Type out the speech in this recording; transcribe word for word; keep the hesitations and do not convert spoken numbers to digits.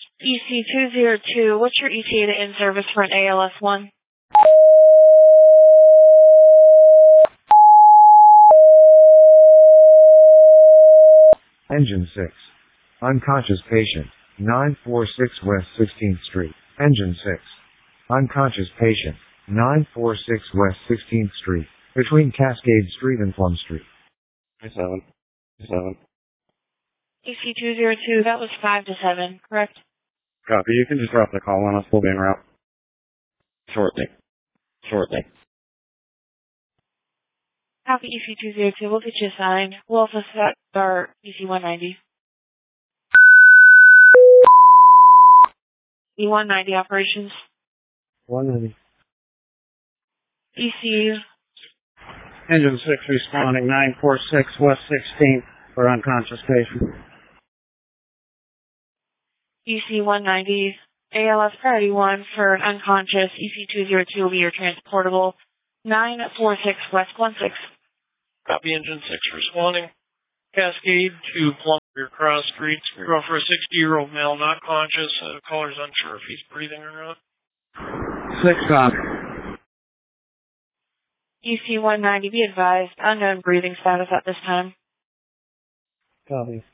E C two zero two, what's your E T A to in service for an A L S one? Engine six. Unconscious patient. nine four six West sixteenth Street. Engine six. Unconscious patient. nine four six West sixteenth Street. Between Cascade Street and Plum Street. seven. seven. E C two zero two, that was five to seven, correct? Copy. You can just drop the call on us. We'll be en route. Shortly. Shortly. Copy E C two zero two, we'll get you assigned. We'll also set our E C one ninety. E one ninety operations. one ninety. E C U. Engine six responding, nine four six West sixteenth for unconscious patient. E C one ninety. A L S priority one for unconscious. E C two zero two will be your transportable. nine four six West one six. Copy. Engine six responding. Cascade to Plum Street, Cross Street. We're going for a sixty-year-old male, not conscious. Uh, caller's unsure if he's breathing or not. six copy. E C one ninety, be advised. Unknown breathing status at this time. Copy.